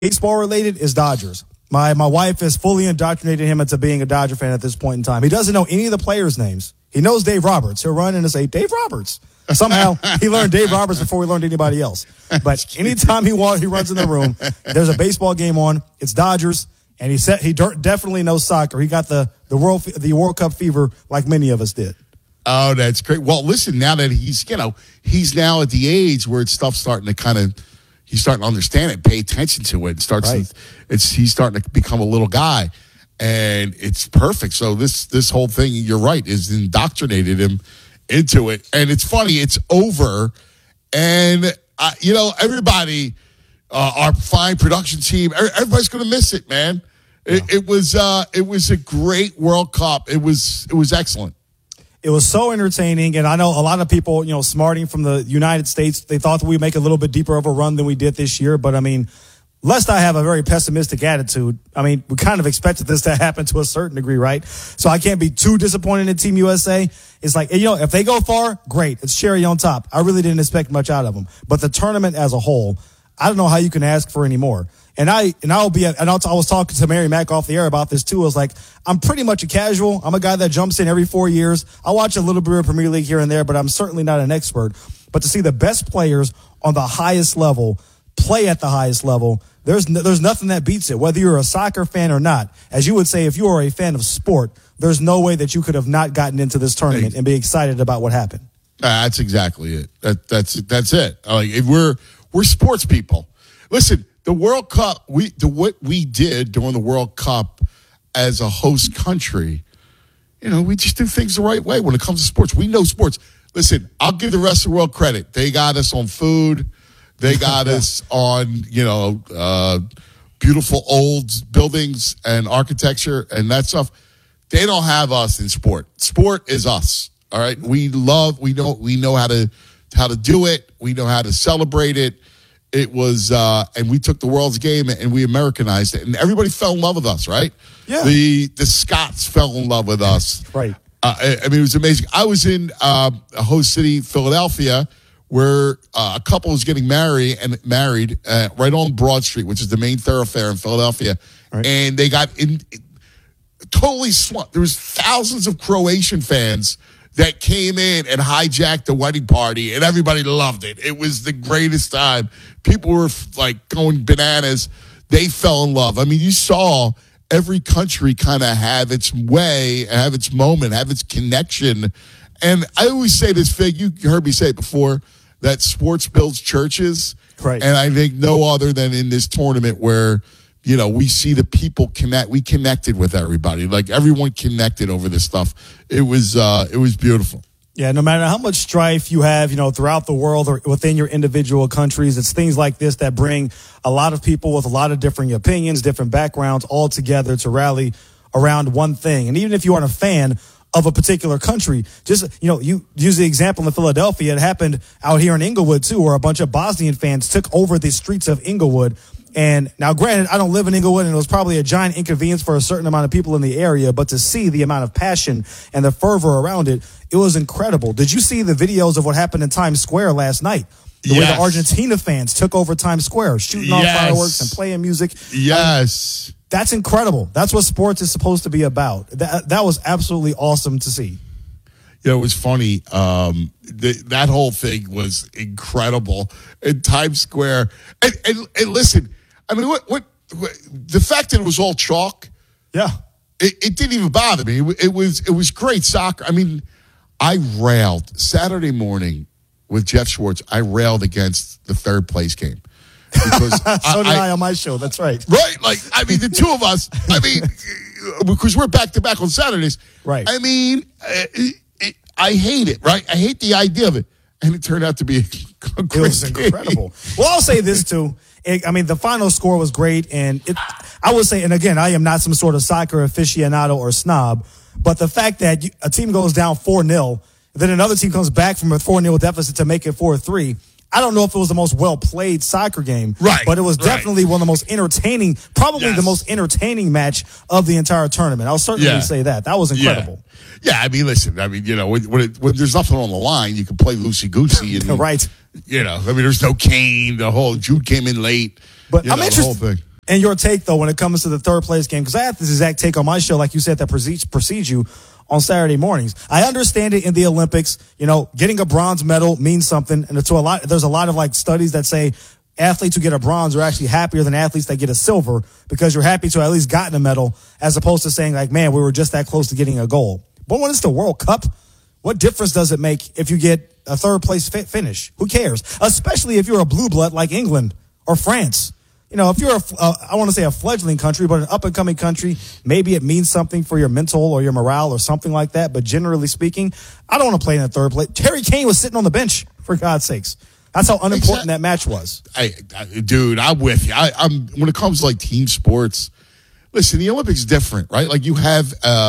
baseball related is Dodgers. My wife has fully indoctrinated him into being a Dodger fan at this point in time. He doesn't know any of the players' names. He knows Dave Roberts. He'll run in and say, Dave Roberts. Somehow he learned Dave Roberts before he learned anybody else. But anytime he runs in the room, there's a baseball game on. It's Dodgers, and he definitely knows soccer. He got the World Cup fever like many of us did. Oh, that's great. Well, listen, now that he's now at the age where stuff's starting to he's starting to understand it, pay attention to it, and he's starting to become a little guy, and it's perfect. So this whole thing, you're right, is indoctrinated him into it. And it's funny, it's over, and everybody, our fine production team, everybody's going to miss it, man. Yeah. It was a great World Cup. It was excellent. It was so entertaining, and I know a lot of people, smarting from the United States, they thought that we'd make a little bit deeper of a run than we did this year. But, lest I have a very pessimistic attitude, we kind of expected this to happen to a certain degree, right? So I can't be too disappointed in Team USA. It's like, if they go far, great. It's cherry on top. I really didn't expect much out of them. But the tournament as a whole, I don't know how you can ask for any more. I was talking to Mary Mack off the air about this too. I was like, I'm pretty much a casual. I'm a guy that jumps in every 4 years. I watch a little bit of Premier League here and there, but I'm certainly not an expert. But to see the best players on the highest level play at the highest level, there's nothing that beats it, whether you're a soccer fan or not. As you would say, if you are a fan of sport, there's no way that you could have not gotten into this tournament and be excited about what happened. That's exactly it. That's it. If we're sports people. Listen, the World Cup, what we did during the World Cup as a host country, we just do things the right way when it comes to sports. We know sports. Listen, I'll give the rest of the world credit. They got us on food. They got us on, beautiful old buildings and architecture and that stuff. They don't have us in sport. Sport is us. All right. We know how to do it. We know how to celebrate it. It was, and we took the world's game and we Americanized it, and everybody fell in love with us, right? Yeah. The Scots fell in love with us. Right. It was amazing. I was in a host city, Philadelphia, where a couple was getting married right on Broad Street, which is the main thoroughfare in Philadelphia, right. And they got totally swamped. There was thousands of Croatian fans that came in and hijacked the wedding party, and everybody loved it. It was the greatest time. People were going bananas. They fell in love. You saw every country kind of have its way, have its moment, have its connection. And I always say this, Fig, you heard me say it before, that sports builds churches. Right. And I think no other than in this tournament where, we see the people connect. We connected with everybody. Everyone connected over this stuff. It was beautiful. Yeah, no matter how much strife you have, throughout the world or within your individual countries, it's things like this that bring a lot of people with a lot of different opinions, different backgrounds all together to rally around one thing. And even if you aren't a fan of a particular country, just, you use the example in Philadelphia. It happened out here in Inglewood too, where a bunch of Bosnian fans took over the streets of Inglewood. And now, granted, I don't live in Inglewood, and it was probably a giant inconvenience for a certain amount of people in the area, but to see the amount of passion and the fervor around it, it was incredible. Did you see the videos of what happened in Times Square last night? The way the Argentina fans took over Times Square, shooting off fireworks and playing music. Yes. That's incredible. That's what sports is supposed to be about. That was absolutely awesome to see. It was funny. That whole thing was incredible in Times Square. And listen, what the fact that it was all chalk, yeah, it didn't even bother me. It was great soccer. I railed Saturday morning with Jeff Schwartz. I railed against the third place game because so did I on my show. That's right. Right, the two of us. Because we're back to back on Saturdays. Right. I hate it, right? I hate the idea of it. And it turned out to be a great It was incredible. game. Well, I'll say this, too. The final score was great. And I would say, and again, I am not some sort of soccer aficionado or snob, but the fact that a team goes down 4-0, then another team comes back from a 4-0 deficit to make it 4-3, I don't know if it was the most well-played soccer game, right? But it was definitely one of the most entertaining, probably the most entertaining match of the entire tournament. I'll certainly say that. That was incredible. Yeah, listen, when there's nothing on the line, you can play loosey-goosey. And, right. There's no Kane. The whole Jude came in late. But I'm interested. The whole thing. and your take, though, when it comes to the third place game, because I have this exact take on my show, like you said, that precedes you on Saturday mornings. I understand it in the Olympics. Getting a bronze medal means something, and there's a lot of like studies that say athletes who get a bronze are actually happier than athletes that get a silver, because you're happy to have at least gotten a medal, as opposed to saying like, man, we were just that close to getting a gold. But when it's the World Cup, what difference does it make if you get a third place finish? Who cares? Especially if you're a blue blood like England or France. If you're I want to say a fledgling country, but an up and coming country, maybe it means something for your mental or your morale or something like that. But generally speaking, I don't want to play in the third place. Harry Kane was sitting on the bench, for God's sakes. That's how unimportant that match was. Dude, I'm with you. I'm when it comes to like team sports. Listen, the Olympics is different, right? Like you have,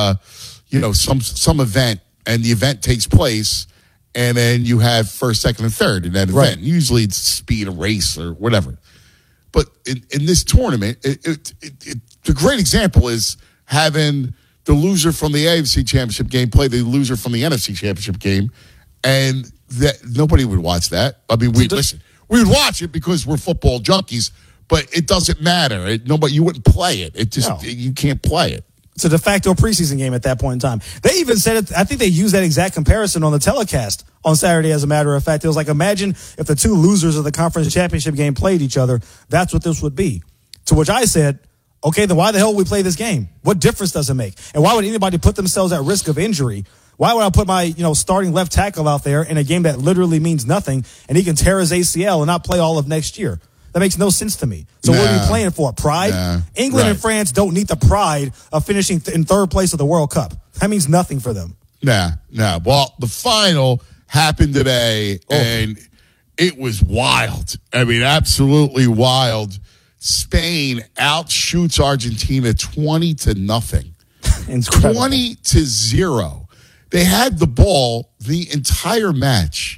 some event, and the event takes place, and then you have first, second, and third in that event. Right. Usually it's speed, a race, or whatever. But in this tournament, the great example is having the loser from the AFC Championship game play the loser from the NFC Championship game, and that nobody would watch that. I mean, we would watch it because we're football junkies, but it doesn't matter. You wouldn't play it. You can't play it. It's a de facto preseason game at that point in time. They even said it. I think they used that exact comparison on the telecast on Saturday, as a matter of fact. It was like, imagine if the two losers of the conference championship game played each other. That's what this would be. To which I said, okay, then why the hell would we play this game? What difference does it make? And why would anybody put themselves at risk of injury? Why would I put my, starting left tackle out there in a game that literally means nothing, and he can tear his ACL and not play all of next year? That makes no sense to me. So what are you playing for? Pride? England and France don't need the pride of finishing in third place of the World Cup. That means nothing for them. Nah. Well, the final happened today, and it was wild. I mean, absolutely wild. Spain outshoots Argentina 20-0. Incredible. 20-0. They had the ball the entire match.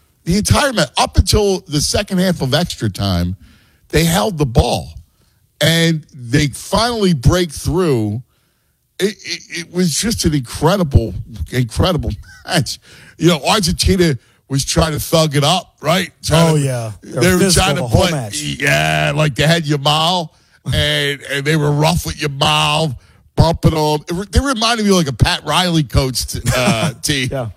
Up until the second half of extra time, they held the ball. And they finally break through. It was just an incredible match. Argentina was trying to thug it up, right? They were trying to play. Like they had Yamal, and they were rough with Yamal, bumping them. They reminded me of like a Pat Riley coached team. Yeah.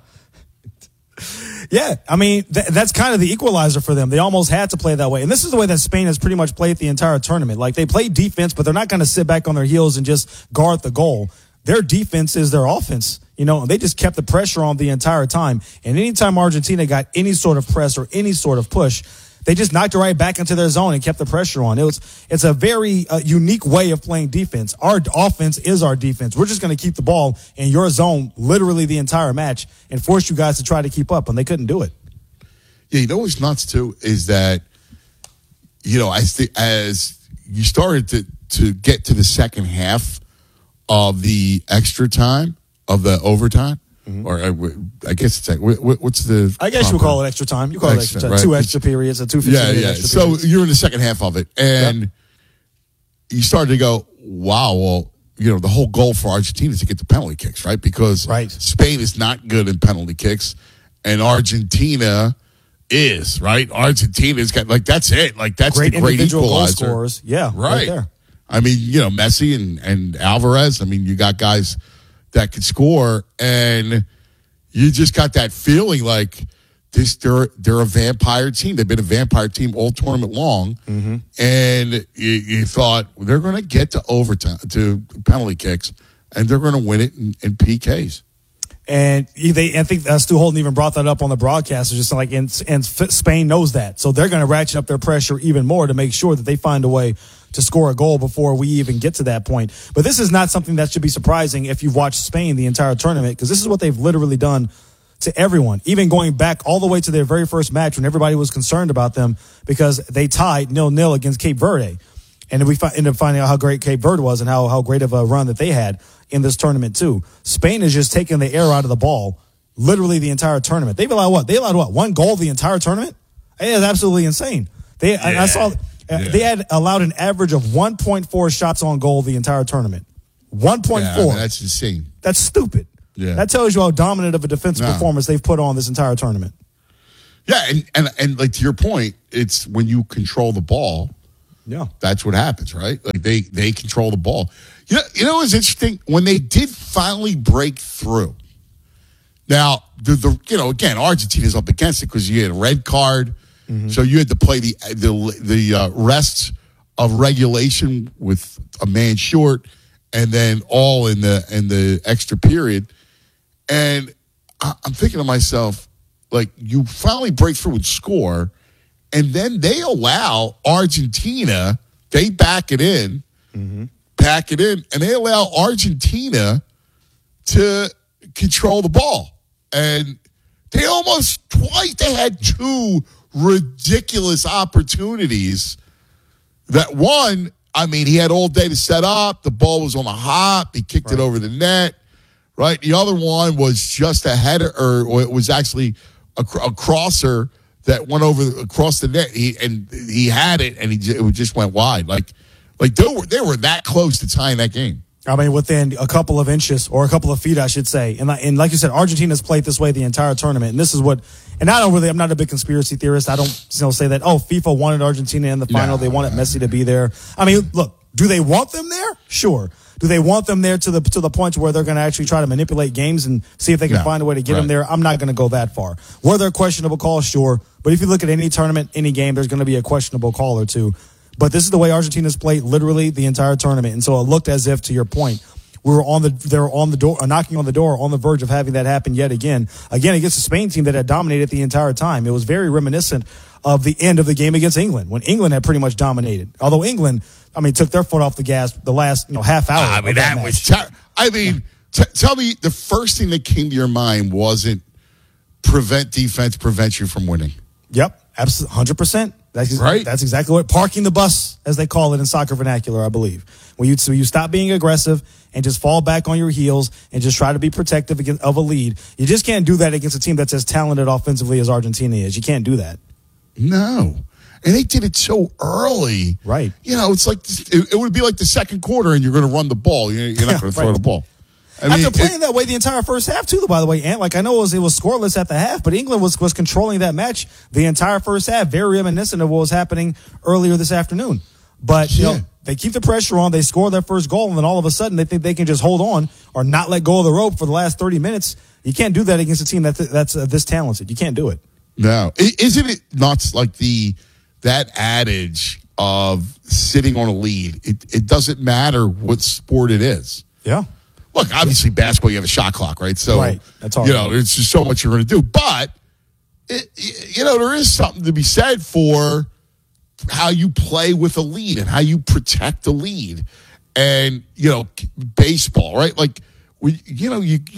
Yeah, I mean, that's kind of the equalizer for them. They almost had to play that way. And this is the way that Spain has pretty much played the entire tournament. Like, they play defense, but they're not going to sit back on their heels and just guard the goal. Their defense is their offense, and they just kept the pressure on the entire time. And anytime Argentina got any sort of press or any sort of push, they just knocked it right back into their zone and kept the pressure on. It's a very unique way of playing defense. Our offense is our defense. We're just going to keep the ball in your zone literally the entire match and force you guys to try to keep up, and they couldn't do it. Yeah, what's nuts too is that, as you started to get to the second half of the extra time, of the overtime, or I guess it's like, what's the? I guess you would call it extra time. You call it extra time. Right. 2 extra periods, 2 15-minute extra so periods. You're in the second half of it, and you started to go, wow, well, the whole goal for Argentina is to get the penalty kicks, right? Because Spain is not good in penalty kicks, and Argentina is, right? Argentina's got, that's it. That's the great equalizer. Goal scorers. Yeah, right there. I mean, Messi and Alvarez. I mean, you got guys that could score, and you just got that feeling like they're a vampire team. They've been a vampire team all tournament long, and you thought they're going to get to overtime, to penalty kicks, and they're going to win it in PKs. And I think Stu Holden even brought that up on the broadcast. It's just like, and Spain knows that, so they're going to ratchet up their pressure even more to make sure that they find a way to score a goal before we even get to that point. But this is not something that should be surprising if you've watched Spain the entire tournament, because this is what they've literally done to everyone, even going back all the way to their very first match when everybody was concerned about them because they tied 0-0 against Cape Verde. And we ended up finding out how great Cape Verde was and how great of a run that they had in this tournament too. Spain is just taking the air out of the ball literally the entire tournament. They've allowed what? They allowed what? 1 goal the entire tournament? It is absolutely insane. I saw they had allowed an average of 1.4 shots on goal the entire tournament. 1.4. Yeah, that's insane. That's stupid. Yeah. That tells you how dominant of a defensive performance they've put on this entire tournament. Yeah, and like to your point, it's when you control the ball, Yeah. That's what happens, right? Like they control the ball. You know what's interesting? When they did finally break through. Now, again, Argentina's up against it because you had a red card. So you had to play the rest of regulation with a man short, and then all in the extra period. And I'm thinking to myself, like, you finally break through and score, and then they allow Argentina. They back it in, and they allow Argentina to control the ball. And they almost twice. They had two ridiculous opportunities. That one, I mean, he had all day to set up. The ball was on the hop. He kicked it over the net. Right. The other one was just a header, or it was actually a crosser that went across the net. He had it, and it just went wide. Like they were that close to tying that game. I mean, within a couple of inches or a couple of feet, I should say. And like you said, Argentina's played this way the entire tournament. And this is what, and I'm not a big conspiracy theorist. I don't say that, FIFA wanted Argentina in the final. They wanted Messi to be there. I mean, look, do they want them there? Sure. Do they want them there to the point where they're going to actually try to manipulate games and see if they can find a way to get them there? I'm not going to go that far. Were there questionable calls? Sure. But if you look at any tournament, any game, there's going to be a questionable call or two. But this is the way Argentina's played literally the entire tournament. And so it looked as if, to your point, they were on the door, knocking on the door, on the verge of having that happen yet again. Again, against the Spain team that had dominated the entire time. It was very reminiscent of the end of the game against England, when England had pretty much dominated. Although England, took their foot off the gas the last half hour. I mean, that was tell me the first thing that came to your mind wasn't prevent defense prevents you from winning. Yep, absolutely, 100%. That's exactly what parking the bus, as they call it in soccer vernacular, I believe. When you stop being aggressive and just fall back on your heels and just try to be protective of a lead. You just can't do that against a team that's as talented offensively as Argentina is. You can't do that. No. And they did it so early. Right. It's like it would be like the second quarter and you're going to run the ball. You're not going to throw the ball. After playing that way the entire first half, too, by the way, Ant, I know it was scoreless at the half, but England was controlling that match the entire first half, very reminiscent of what was happening earlier this afternoon. But, they keep the pressure on, they score their first goal, and then all of a sudden they think they can just hold on or not let go of the rope for the last 30 minutes. You can't do that against a team that's this talented. You can't do it. No. Isn't it nuts, like that adage of sitting on a lead? It doesn't matter what sport it is. Yeah. Look, obviously, basketball, you have a shot clock, right? So, that's all there's just so much you're going to do. But, there is something to be said for how you play with a lead and how you protect the lead. And, baseball, right? Like, you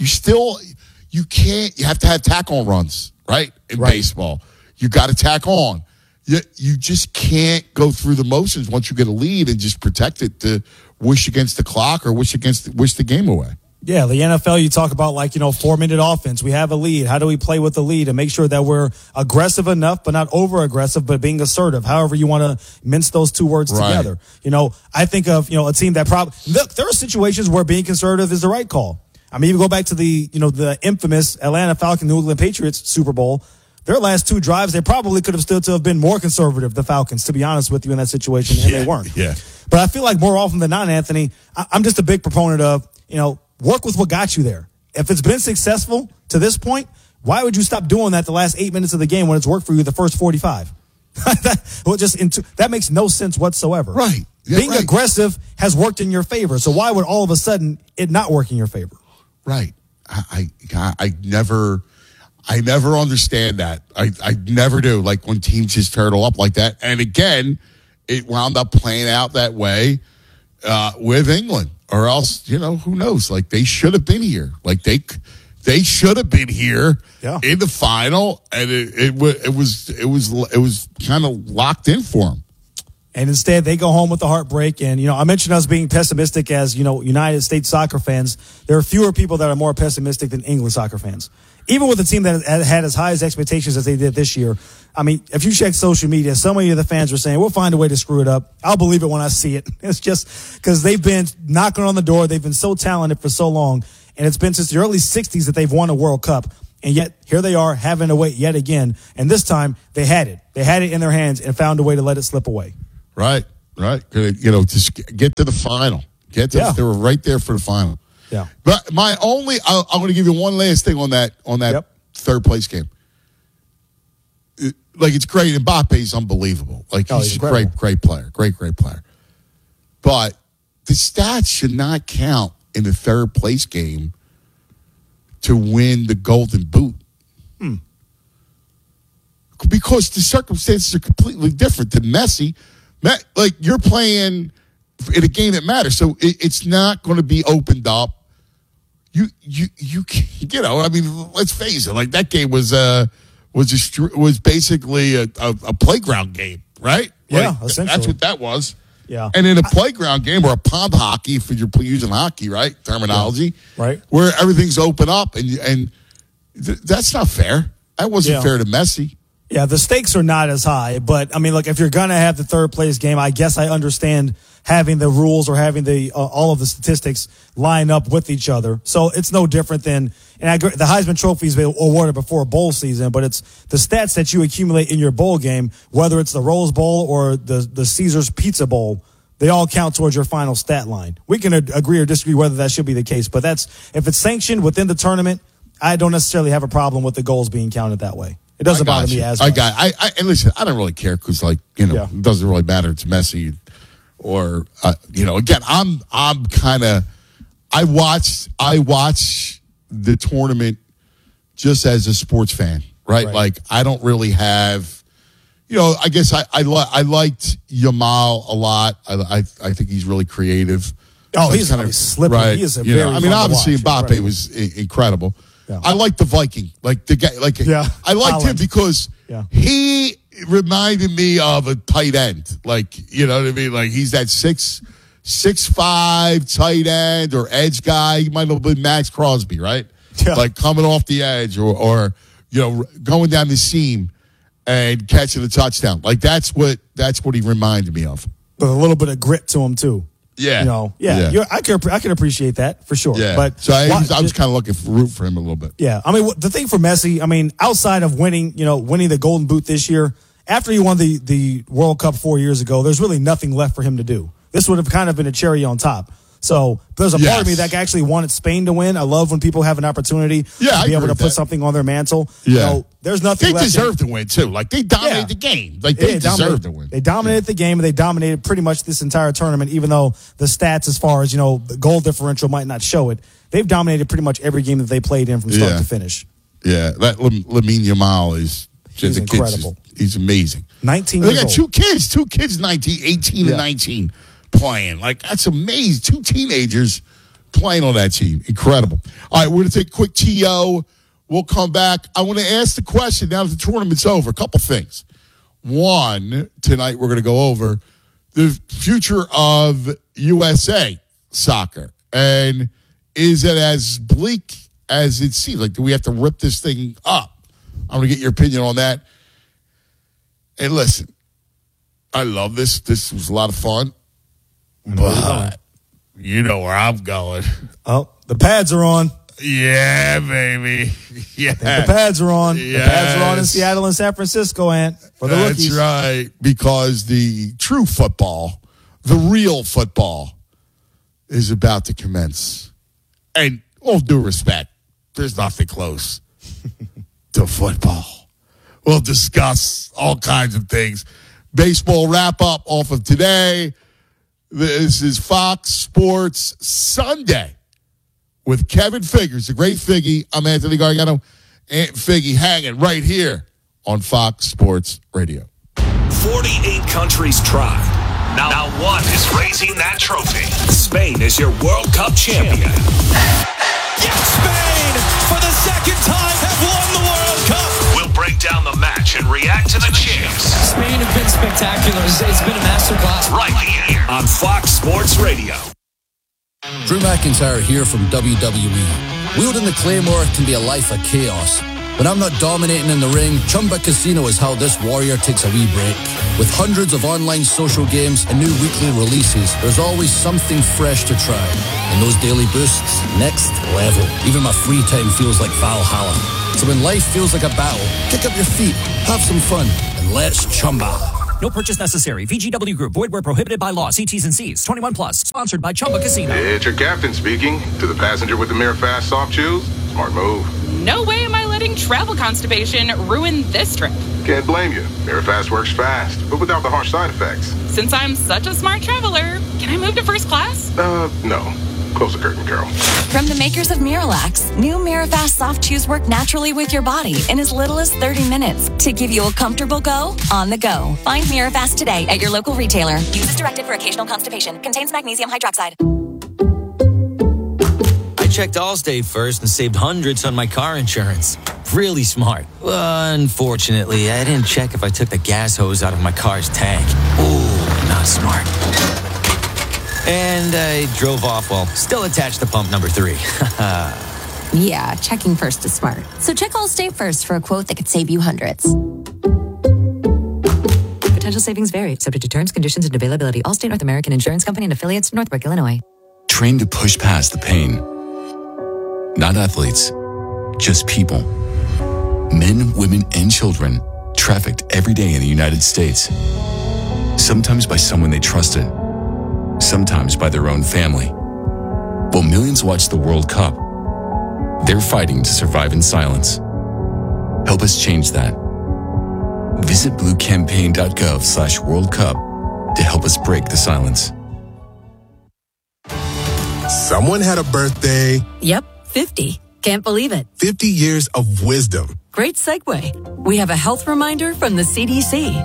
have to have tack-on runs, right? In baseball. You got to tack on. You just can't go through the motions once you get a lead and just protect it to wish against the clock or wish the game away. Yeah, the NFL, you talk about 4-minute offense. We have a lead. How do we play with the lead and make sure that we're aggressive enough, but not over-aggressive, but being assertive, however you want to mince those two words together. I think of, a team that look, there are situations where being conservative is the right call. I mean, you go back to the infamous Atlanta Falcons New England Patriots Super Bowl. Their last two drives, they probably could have still to have been more conservative, the Falcons, to be honest with you, in that situation, and they weren't. Yeah. But I feel like more often than not, Anthony, I'm just a big proponent of, work with what got you there. If it's been successful to this point, why would you stop doing that the last 8 minutes of the game when it's worked for you the first 45? That makes no sense whatsoever. Right. Yeah, Being aggressive has worked in your favor. So why would all of a sudden it not work in your favor? Right. I never understand that. I never do. Like when teams just turtle up like that. And again, it wound up playing out that way with England. Or else, who knows? Like they should have been here. Like they should have been here in the final, and it was kind of locked in for them. And instead, they go home with a heartbreak. And, I mentioned us being pessimistic as, United States soccer fans. There are fewer people that are more pessimistic than England soccer fans. Even with a team that had as high as expectations as they did this year. I mean, if you check social media, so many of the fans were saying, we'll find a way to screw it up. I'll believe it when I see it. It's just because they've been knocking on the door. They've been so talented for so long. And it's been since the early 60s that they've won a World Cup. And yet, here they are having to wait yet again. And this time, they had it. They had it in their hands and found a way to let it slip away. Right. right? Just get to the final. They were right there for the final. Yeah. But I'm going to give you one last thing on that third place game. It's great. Mbappe's unbelievable. He's a great player. Great player. But the stats should not count in the third place game to win the Golden Boot. Because the circumstances are completely different than Messi. You're playing in a game that matters, so it's not going to be opened up. Let's face it. That game was basically a playground game, right? Yeah, essentially. That's what that was. Yeah. And in a playground game or a pond hockey, if you're using hockey, right? Terminology. Yeah. Right. Where everything's open up and that's not fair. That wasn't fair to Messi. Yeah, the stakes are not as high, but if you're going to have the third place game, I guess I understand having the rules or having all of the statistics line up with each other. So it's no different than, and I agree, the Heisman Trophy is awarded before a bowl season, but it's the stats that you accumulate in your bowl game, whether it's the Rose Bowl or the Caesars Pizza Bowl, they all count towards your final stat line. We can agree or disagree whether that should be the case, but if it's sanctioned within the tournament, I don't necessarily have a problem with the goals being counted that way. It doesn't bother me as much. And listen, I don't really care because, it doesn't really matter. It's Messi, or again, I watch the tournament just as a sports fan, right? I don't really have, I guess I liked Yamal a lot. I think he's really creative. Oh, he's slippery. Right. He is a very obviously Mbappe was incredible. Yeah. I like the Viking, the guy. I liked him because he reminded me of a tight end. You know what I mean? He's that 6'5" tight end or edge guy. He might have been Max Crosby, right? Yeah. Coming off the edge or going down the seam and catching a touchdown. That's what he reminded me of. With a little bit of grit to him too. Yeah. I can appreciate that for sure. Yeah. But so I was kind of looking for root for him a little bit. Yeah. The thing for Messi, outside of winning the Golden Boot this year, after he won the World Cup 4 years ago, there's really nothing left for him to do. This would have kind of been a cherry on top. So there's a part of me that actually wanted Spain to win. I love when people have an opportunity to be able to put something on their mantle. Yeah. There's nothing they left. They deserve to win, too. They dominated the game. They deserve to win. They dominated the game, and they dominated pretty much this entire tournament, even though the stats as far as, the goal differential might not show it. They've dominated pretty much every game that they played in from start to finish. Yeah. That Lamine Yamal is just incredible. He's amazing. 19 years old. They got two kids, 18 and 19. Playing. That's amazing. 2 teenagers playing on that team. Incredible. All right, we're going to take a quick TO. We'll come back. I want to ask the question now that the tournament's over. A couple things. One, tonight we're going to go over the future of USA soccer. And is it as bleak as it seems? Do we have to rip this thing up? I'm going to get your opinion on that. And listen, I love this. This was a lot of fun. But you know where I'm going. Oh, the pads are on. Yeah, baby. Yeah. The pads are on. Yes. The pads are on in Seattle and San Francisco, Ant, for the rookies. That's right. Because the true football, the real football, is about to commence. And all due respect, there's nothing close to football. We'll discuss all kinds of things. Baseball wrap-up off of today. This is Fox Sports Sunday with Kevin Figures, the great Figgy. I'm Anthony Gargano. Aunt Figgy hanging right here on Fox Sports Radio. 48 countries tried. Now one is raising that trophy. Spain is your World Cup champion. Yes, Spain, for the second time, have won the World Cup. We'll break down the match and react to the champs. Spain have been spectacular. It's been a masterclass. Right here on Fox Sports Radio. Drew McIntyre here from WWE. Wielding the Claymore can be a life of chaos. When I'm not dominating in the ring, Chumba Casino is how this warrior takes a wee break. With hundreds of online social games and new weekly releases, there's always something fresh to try. And those daily boosts, next level. Even my free time feels like Valhalla. So when life feels like a battle, kick up your feet, have some fun, and let's Chumba. No purchase necessary. VGW Group. Void where prohibited by law. See T's and C's. 21 plus. Sponsored by Chumba Casino. It's your captain speaking. To the passenger with the Mirror Fast soft chews, smart move. No way am I letting travel constipation ruin this trip. Can't blame you. Mirror Fast works fast, but without the harsh side effects. Since I'm such a smart traveler, can I move to first class? No. Close the curtain, Carol. From the makers of Miralax, new Mirafast soft chews work naturally with your body in as little as 30 minutes to give you a comfortable go on the go. Find Mirafast today at your local retailer. Use as directed for occasional constipation. Contains magnesium hydroxide. I checked Allstate first and saved hundreds on my car insurance. Really smart. Unfortunately, I didn't check if I took the gas hose out of my car's tank. Ooh, not smart. And I drove off while still attached to pump number 3. Yeah, checking first is smart. So check Allstate first for a quote that could save you hundreds. Potential savings vary, subject to terms, conditions, and availability. Allstate North American Insurance Company and affiliates, Northbrook, Illinois. Train to push past the pain. Not athletes, just people. Men, women, and children trafficked every day in the United States. Sometimes by someone they trusted. Sometimes by their own family. While millions watch the World Cup, they're fighting to survive in silence. Help us change that. Visit bluecampaign.gov/World Cup to help us break the silence. Someone had a birthday. Yep, 50. Can't believe it. 50 years of wisdom. Great segue. We have a health reminder from the CDC.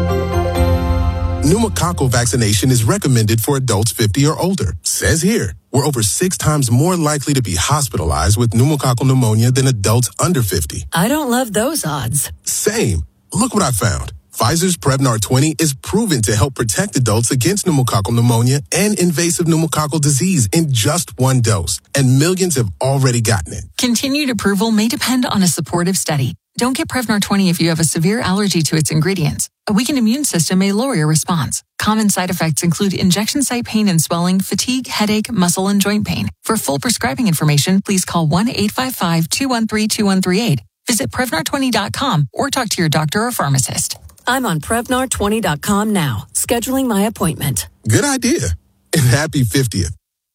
Pneumococcal vaccination is recommended for adults 50 or older. Says here, we're over 6 times more likely to be hospitalized with pneumococcal pneumonia than adults under 50. I don't love those odds. Same. Look what I found. Pfizer's Prevnar 20 is proven to help protect adults against pneumococcal pneumonia and invasive pneumococcal disease in just 1 dose. And millions have already gotten it. Continued approval may depend on a supportive study. Don't get Prevnar 20 if you have a severe allergy to its ingredients. A weakened immune system may lower your response. Common side effects include injection site pain and swelling, fatigue, headache, muscle, and joint pain. For full prescribing information, please call 1-855-213-2138. Visit Prevnar20.com or talk to your doctor or pharmacist. I'm on Prevnar20.com now, scheduling my appointment. Good idea. And happy 50th.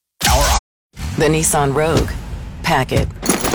The Nissan Rogue. Pack it.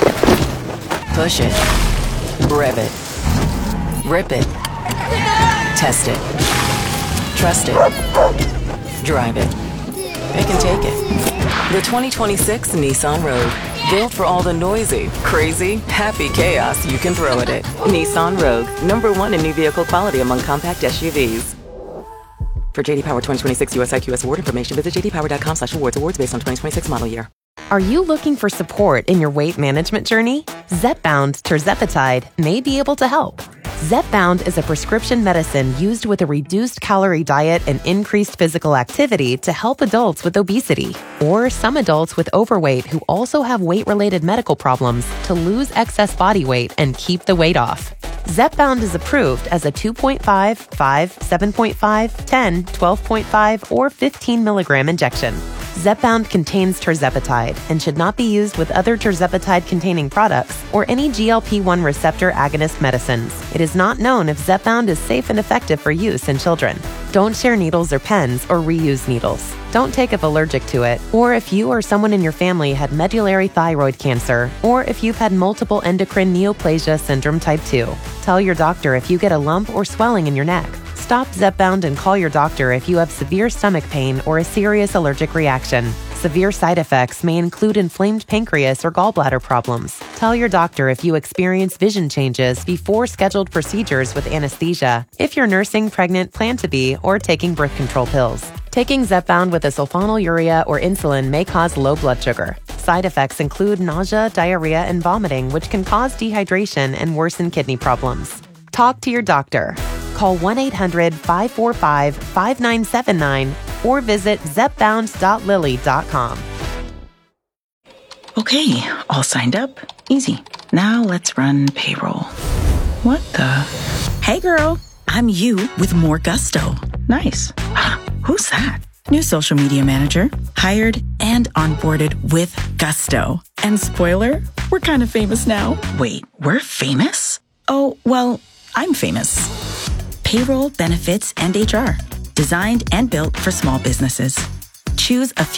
Push it. Rev it. Rip it. Test it. Trust it. Drive it. It can take it. The 2026 Nissan Rogue. Built for all the noisy, crazy, happy chaos you can throw at it. Nissan Rogue. #1 in new vehicle quality among compact SUVs. For JD Power 2026 US IQS award information, visit jdpower.com/awards. Awards based on 2026 model year. Are you looking for support in your weight management journey? Zepbound tirzepatide may be able to help. Zepbound is a prescription medicine used with a reduced calorie diet and increased physical activity to help adults with obesity or some adults with overweight who also have weight-related medical problems to lose excess body weight and keep the weight off. Zepbound is approved as a 2.5, 5, 7.5, 10, 12.5, or 15 milligram injection. Zepbound contains tirzepatide and should not be used with other tirzepatide-containing products or any GLP-1 receptor agonist medicines. It is not known if Zepbound is safe and effective for use in children. Don't share needles or pens or reuse needles. Don't take if allergic to it, or if you or someone in your family had medullary thyroid cancer, or if you've had multiple endocrine neoplasia syndrome type 2. Tell your doctor if you get a lump or swelling in your neck. Stop Zepbound and call your doctor if you have severe stomach pain or a serious allergic reaction. Severe side effects may include inflamed pancreas or gallbladder problems. Tell your doctor if you experience vision changes before scheduled procedures with anesthesia, if you're nursing, pregnant, plan to be, or taking birth control pills. Taking Zepbound with a sulfonylurea or insulin may cause low blood sugar. Side effects include nausea, diarrhea, and vomiting, which can cause dehydration and worsen kidney problems. Talk to your doctor. Call 1-800-545-5979 or visit zepbound.lilly.com. Okay, all signed up. Easy. Now let's run payroll. What the? Hey girl, I'm you with more gusto. Nice. Who's that? New social media manager, hired and onboarded with gusto. And spoiler, we're kind of famous now. Wait, we're famous? Oh, well, I'm famous. payroll, benefits, and HR. Designed and built for small businesses. Choose a few